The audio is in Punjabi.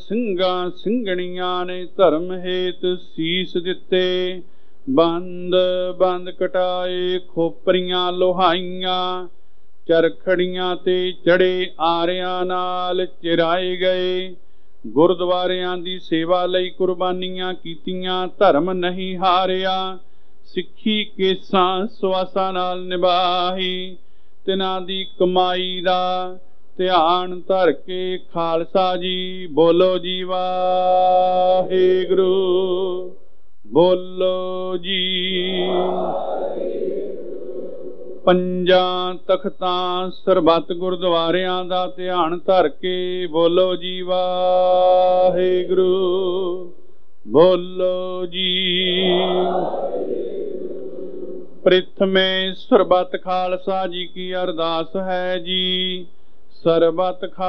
ਸਿੰਘਾਂ ਸਿੰਘਣੀਆਂ ਨੇ ਧਰਮ ਹੇਤ ਸੀਸ ਦਿੱਤੇ। ਬੰਦ ਬੰਦ ਕਟਾਏ ਖੋਪਰੀਆਂ ਲੋਹਾਈਆਂ, ਚਰਖੜੀਆਂ ਤੇ ਚੜੇ ਆਰਿਆਂ ਨਾਲ ਚਿਰਾਏ ਗਏ। ਗੁਰਦੁਆਰਿਆਂ ਦੀ ਸੇਵਾ ਲਈ ਕੁਰਬਾਨੀਆਂ ਕੀਤੀਆਂ, ਧਰਮ ਨਹੀਂ ਹਾਰਿਆ। ਸਿੱਖੀ ਕੇਸਾਂ ਸਵਾਸਾਂ ਨਾਲ ਨਿਭਾਈ, ਤਿਨਾਂ ਦੀ ਕਮਾਈ ਦਾ ਧਿਆਨ ਧਰ ਕੇ ਖਾਲਸਾ ਜੀ ਬੋਲੋ ਜੀ ਵਾਹਿਗੁਰੂ, ਬੋਲੋ ਜੀ। ਪੰਜਾਂ ਤਖਤਾਂ ਸਰਬੱਤ ਗੁਰਦੁਆਰਿਆਂ ਦਾ ਧਿਆਨ ਧਰ ਕੇ ਬੋਲੋ ਜੀ ਵਾਹਿਗੁਰੂ, ਬੋਲੋ ਜੀ। ਪ੍ਰਥਮੇ ਸਰਬੱਤ ਖਾਲਸਾ ਜੀ ਕੀ ਅਰਦਾਸ ਹੈ ਜੀ। ਸਰਬੱਤ